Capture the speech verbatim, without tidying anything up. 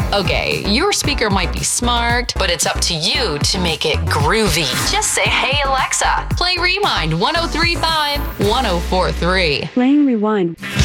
Okay, your speaker might be smart, but it's up to you to make it groovy. Just say, "Hey Alexa, play Rewind one oh three point five, one oh four point three. Playing Rewind.